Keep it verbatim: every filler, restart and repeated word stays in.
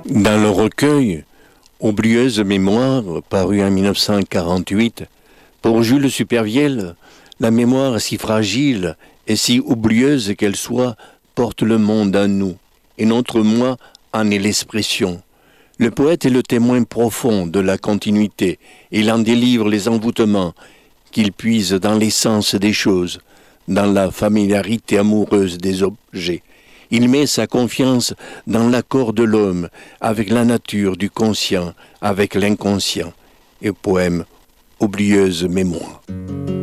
Dans le recueil Oublieuse mémoire, paru en mille neuf cent quarante-huit, pour Jules Supervielle, la mémoire si fragile et si oublieuse qu'elle soit porte le monde en nous, et notre moi en est l'expression. Le poète est le témoin profond de la continuité, il en délivre les envoûtements qu'il puise dans l'essence des choses, dans la familiarité amoureuse des objets. Il met sa confiance dans l'accord de l'homme, avec la nature du conscient, avec l'inconscient. Et poème Oublieuse mémoire.